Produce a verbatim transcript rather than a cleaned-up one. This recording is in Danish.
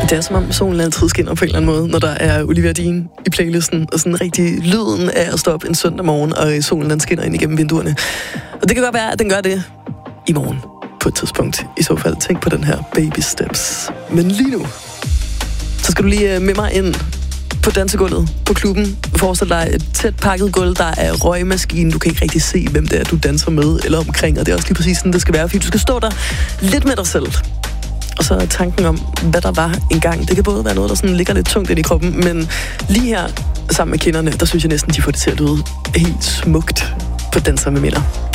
Det er som om solen altid skinner på en eller anden måde, når der er Olivia Dean i playlisten, og sådan rigtig lyden af at stå op en søndag morgen, og solen den skinner ind igennem vinduerne. Og det kan godt være, at den gør det i morgen på et tidspunkt. I så fald tænk på den her baby steps. Men lige nu, så skal du lige med mig ind på dansegulvet på klubben. Forestil dig et tæt pakket gulv, der er røgmaskinen. Du kan ikke rigtig se, hvem det er, du danser med eller omkring, og det er også lige præcis sådan, det skal være, fordi du skal stå der lidt med dig selv. Og så tanken om, hvad der var engang. Det kan både være noget, der sådan ligger lidt tungt ind i kroppen, men lige her sammen med kinderne, der synes jeg næsten, de får det til at lyde helt smukt på Danser med Minder.